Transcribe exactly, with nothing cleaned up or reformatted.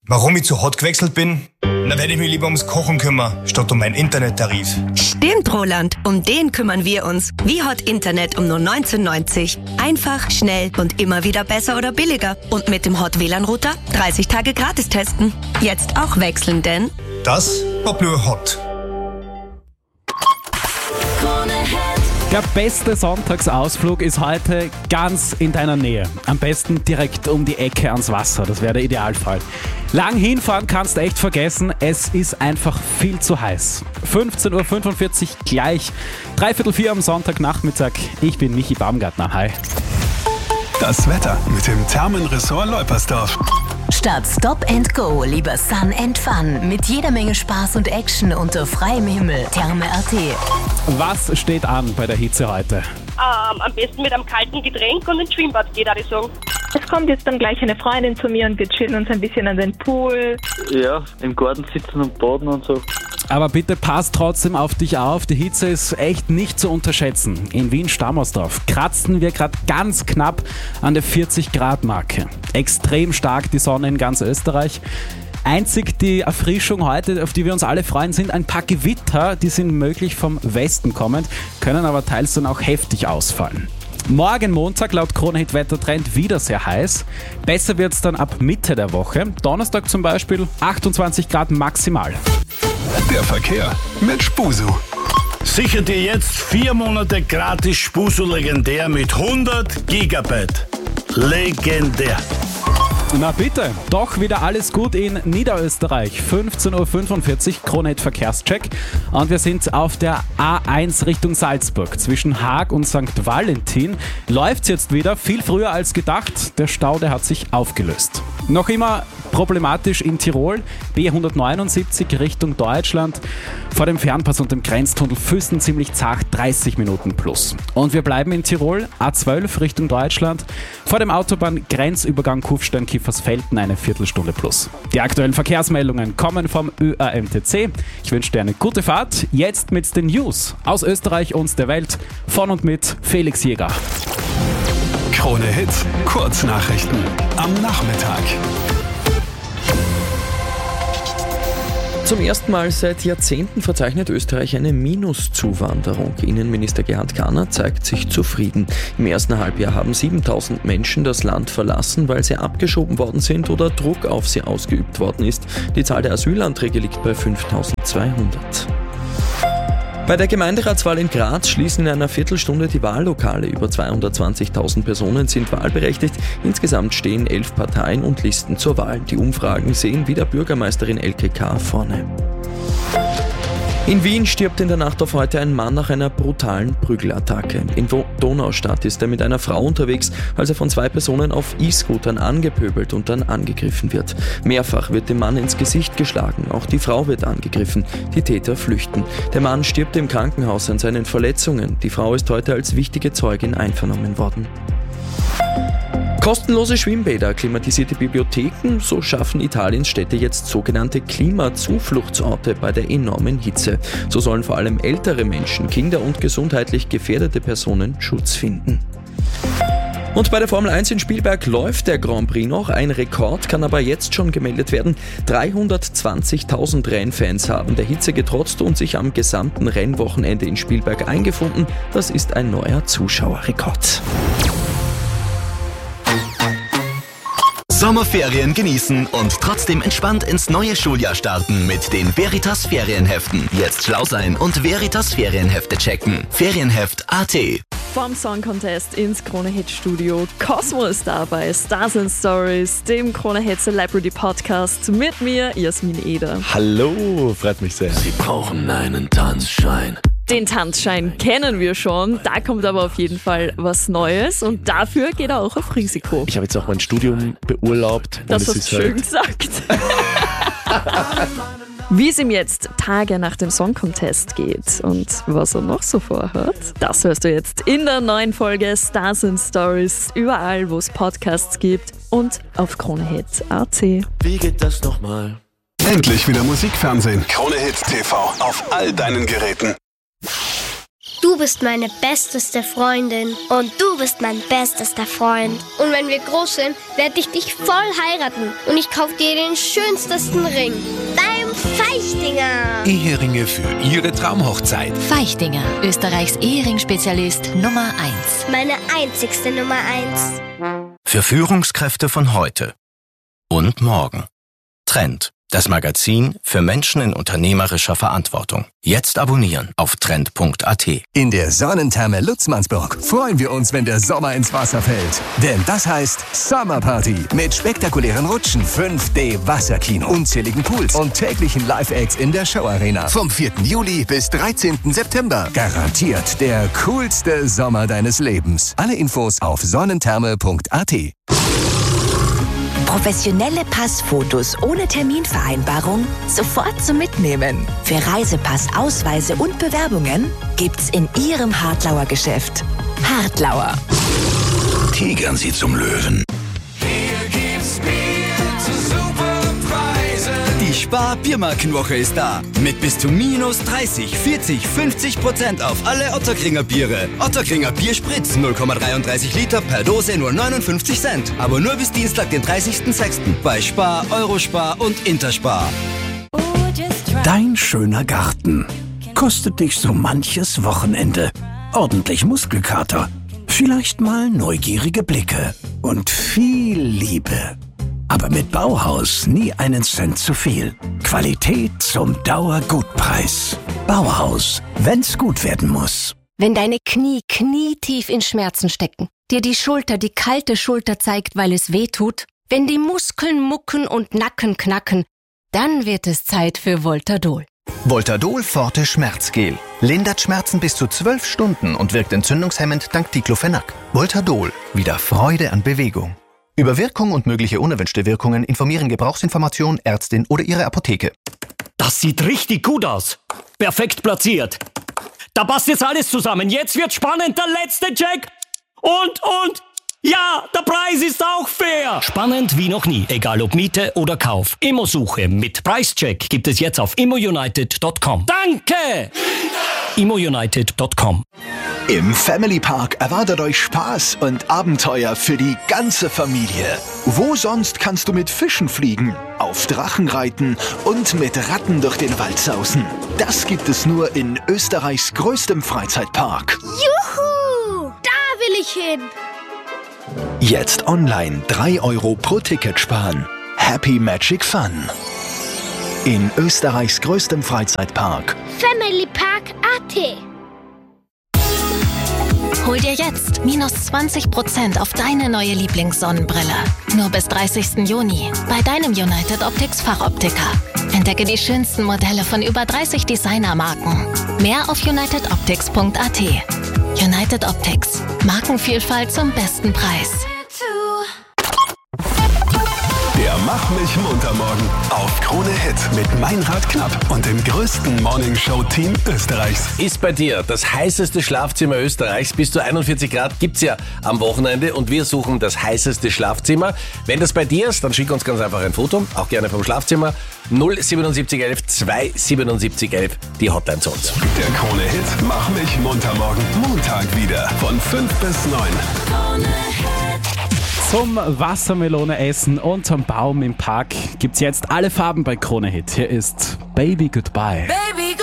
Warum ich zu Hot gewechselt bin? Dann werde ich mich lieber ums Kochen kümmern, statt um meinen Internettarif. Stimmt, Roland. Um den kümmern wir uns. Wie Hot Internet um nur neunzehn neunzig. Einfach, schnell und immer wieder besser oder billiger. Und mit dem Hot W L A N-Router dreißig Tage gratis testen. Jetzt auch wechseln, denn das war nur Hot. Der beste Sonntagsausflug ist heute ganz in deiner Nähe. Am besten direkt um die Ecke ans Wasser, das wäre der Idealfall. Lang hinfahren kannst du echt vergessen, es ist einfach viel zu heiß. fünfzehn Uhr fünfundvierzig gleich, dreiviertel vier am Sonntagnachmittag. Ich bin Michi Baumgartner, hi. Das Wetter mit dem Thermenressort Leupersdorf. Statt Stop and Go, lieber Sun and Fun. Mit jeder Menge Spaß und Action unter freiem Himmel. Therme Punkt at. Was steht an bei der Hitze heute? Ähm, am besten mit einem kalten Getränk und ins Schwimmbad geht, würde ich sagen. Es kommt jetzt dann gleich eine Freundin zu mir und wir chillen uns ein bisschen an den Pool. Ja, im Garten sitzen und baden und so. Aber bitte pass trotzdem auf dich auf, die Hitze ist echt nicht zu unterschätzen. In Wien-Stammersdorf kratzen wir gerade ganz knapp an der vierzig Grad Marke. Extrem stark die Sonne in ganz Österreich. Einzig die Erfrischung heute, auf die wir uns alle freuen, sind ein paar Gewitter, die sind möglich vom Westen kommend, können aber teils dann auch heftig ausfallen. Morgen Montag laut Kronehit Wettertrend wieder sehr heiß. Besser wird es dann ab Mitte der Woche. Donnerstag zum Beispiel achtundzwanzig Grad maximal. Der Verkehr mit Spusu. Sicher dir jetzt vier Monate gratis Spusu legendär mit hundert Gigabyte. Legendär. Na bitte, doch wieder alles gut in Niederösterreich. fünfzehn Uhr fünfundvierzig, Kronehit Verkehrscheck. Und wir sind auf der A eins Richtung Salzburg. Zwischen Haag und Sankt Valentin läuft es jetzt wieder, viel früher als gedacht. Der Stau, der hat sich aufgelöst. Noch immer problematisch in Tirol, B hundertneunundsiebzig Richtung Deutschland. Vor dem Fernpass und dem Grenztunnel Füssen ziemlich zart, dreißig Minuten plus. Und wir bleiben in Tirol, A zwölf Richtung Deutschland. Vor dem Autobahn-Grenzübergang Kufstein-Kiefersfelden eine Viertelstunde plus. Die aktuellen Verkehrsmeldungen kommen vom Ö A M T C. Ich wünsche dir eine gute Fahrt. Jetzt mit den News aus Österreich und der Welt. Von und mit Felix Jäger. Krone Hit, Kurznachrichten am Nachmittag. Zum ersten Mal seit Jahrzehnten verzeichnet Österreich eine Minuszuwanderung. Innenminister Gerhard Kahner zeigt sich zufrieden. Im ersten Halbjahr haben siebentausend Menschen das Land verlassen, weil sie abgeschoben worden sind oder Druck auf sie ausgeübt worden ist. Die Zahl der Asylanträge liegt bei fünftausendzweihundert. Bei der Gemeinderatswahl in Graz schließen in einer Viertelstunde die Wahllokale. Über zweihundertzwanzigtausend Personen sind wahlberechtigt. Insgesamt stehen elf Parteien und Listen zur Wahl. Die Umfragen sehen wieder Bürgermeisterin Elke K. vorne. In Wien stirbt in der Nacht auf heute ein Mann nach einer brutalen Prügelattacke. In Donaustadt ist er mit einer Frau unterwegs, als er von zwei Personen auf E-Scootern angepöbelt und dann angegriffen wird. Mehrfach wird dem Mann ins Gesicht geschlagen, auch die Frau wird angegriffen. Die Täter flüchten. Der Mann stirbt im Krankenhaus an seinen Verletzungen. Die Frau ist heute als wichtige Zeugin einvernommen worden. Kostenlose Schwimmbäder, klimatisierte Bibliotheken, so schaffen Italiens Städte jetzt sogenannte Klimazufluchtsorte bei der enormen Hitze. So sollen vor allem ältere Menschen, Kinder und gesundheitlich gefährdete Personen Schutz finden. Und bei der Formel eins in Spielberg läuft der Grand Prix noch. Ein Rekord kann aber jetzt schon gemeldet werden. dreihundertzwanzigtausend Rennfans haben der Hitze getrotzt und sich am gesamten Rennwochenende in Spielberg eingefunden. Das ist ein neuer Zuschauerrekord. Sommerferien genießen und trotzdem entspannt ins neue Schuljahr starten mit den Veritas Ferienheften. Jetzt schlau sein und Veritas Ferienhefte checken. Ferienheft Punkt A T. Vom Song Contest ins Krone Hit Studio. Cosmo ist da bei Stars and Stories, dem Krone Hit Celebrity Podcast mit mir, Jasmin Eder. Hallo, freut mich sehr. Sie brauchen einen Tanzschein. Den Tanzschein kennen wir schon, da kommt aber auf jeden Fall was Neues und dafür geht er auch auf Risiko. Ich habe jetzt auch mein Studium beurlaubt. Das hast du schön halt gesagt. Wie es ihm jetzt Tage nach dem Song Contest geht und was er noch so vorhat, das hörst du jetzt in der neuen Folge Stars and Stories, überall wo es Podcasts gibt und auf Kronehit Punkt A T. Wie geht das nochmal? Endlich wieder Musikfernsehen. Krone Hit T V auf all deinen Geräten. Du Du bist meine besteste Freundin und du bist mein bestester Freund. Und wenn wir groß sind, werde ich dich voll heiraten und ich kaufe dir den schönsten Ring. Beim Feichtinger. Eheringe für Ihre Traumhochzeit. Feichtinger, Österreichs Ehering-Spezialist Nummer eins. Meine einzigste Nummer eins. Für Führungskräfte von heute und morgen. Trend, das Magazin für Menschen in unternehmerischer Verantwortung. Jetzt abonnieren auf trend punkt a t. In der Sonnentherme Lutzmannsburg freuen wir uns, wenn der Sommer ins Wasser fällt. Denn das heißt Sommerparty mit spektakulären Rutschen, fünf D Wasserkino, unzähligen Pools und täglichen Live-Acts in der Showarena. Vom vierten Juli bis dreizehnten September. Garantiert der coolste Sommer deines Lebens. Alle Infos auf sonnentherme punkt a t. Professionelle Passfotos ohne Terminvereinbarung sofort zum Mitnehmen. Für Reisepass, Ausweise und Bewerbungen gibt's in Ihrem Hartlauer Geschäft. Hartlauer. Tigern Sie zum Löwen. Die Spar-Biermarkenwoche ist da. Mit bis zu minus dreißig, vierzig, fünfzig Prozent auf alle Ottakringer Biere. Ottakringer Bierspritz null Komma dreiunddreißig Liter per Dose nur neunundfünfzig Cent. Aber nur bis Dienstag, den dreißigsten sechsten bei Spar, Eurospar und Interspar. Dein schöner Garten kostet dich so manches Wochenende. Ordentlich Muskelkater, vielleicht mal neugierige Blicke und viel Liebe. Aber mit Bauhaus nie einen Cent zu viel. Qualität zum Dauergutpreis. Bauhaus, wenn's gut werden muss. Wenn deine Knie knietief in Schmerzen stecken, dir die Schulter die kalte Schulter zeigt, weil es weh tut, wenn die Muskeln mucken und Nacken knacken, dann wird es Zeit für Voltadol. Voltadol Forte Schmerzgel. Lindert Schmerzen bis zu zwölf Stunden und wirkt entzündungshemmend dank Diclofenac. Voltadol. Wieder Freude an Bewegung. Über Wirkung und mögliche unerwünschte Wirkungen informieren Gebrauchsinformation, Ärztin oder Ihre Apotheke. Das sieht richtig gut aus. Perfekt platziert. Da passt jetzt alles zusammen. Jetzt wird spannend, der letzte Check. Und, und, ja, der Preis ist auch fair. Spannend wie noch nie, egal ob Miete oder Kauf. Immosuche mit Preischeck gibt es jetzt auf immounited punkt com. Danke! immounited punkt com. Im Family Park erwartet euch Spaß und Abenteuer für die ganze Familie. Wo sonst kannst du mit Fischen fliegen, auf Drachen reiten und mit Ratten durch den Wald sausen? Das gibt es nur in Österreichs größtem Freizeitpark. Juhu! Da will ich hin! Jetzt online drei Euro pro Ticket sparen. Happy Magic Fun. In Österreichs größtem Freizeitpark. Family Park A T. Hol dir jetzt minus zwanzig Prozent auf deine neue Lieblingssonnenbrille. Nur bis dreißigsten Juni bei deinem United Optics Fachoptiker. Entdecke die schönsten Modelle von über dreißig Designermarken. Mehr auf united optics punkt a t. United Optics. Markenvielfalt zum besten Preis. Der Mach mich munter morgen auf Krone Hit mit Meinrad Knapp und dem größten Morningshow-Team Österreichs. Ist bei dir das heißeste Schlafzimmer Österreichs? Bis zu einundvierzig Grad gibt's ja am Wochenende und wir suchen das heißeste Schlafzimmer. Wenn das bei dir ist, dann schick uns ganz einfach ein Foto, auch gerne vom Schlafzimmer. null siebenundsiebzig elf zwei siebenundsiebzig elf, die Hotline zu uns. Der Krone Hit Mach mich munter morgen Montag wieder von fünf bis neun. Zum Wassermelone essen unterm Baum im Park gibt's jetzt alle Farben bei Krone Hit. Hier ist Baby Goodbye. Baby,